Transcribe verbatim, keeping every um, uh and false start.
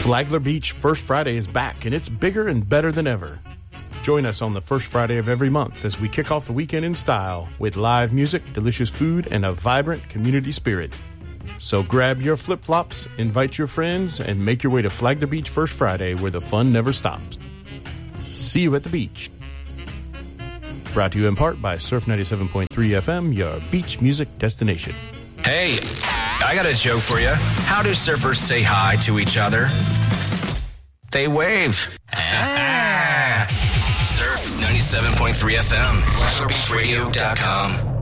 Flagler Beach First Friday is back, and it's bigger and better than ever. Join us on the first Friday of every month as we kick off the weekend in style with live music, delicious food, and a vibrant community spirit. So grab your flip-flops, invite your friends, and make your way to Flagler Beach First Friday, where the fun never stops. See you at the beach. Brought to you in part by Surf ninety-seven point three F M, your beach music destination. Hey, I got a joke for you. How do surfers say hi to each other? They wave. Ah. Surf ninety-seven point three F M, flagler beach radio dot com.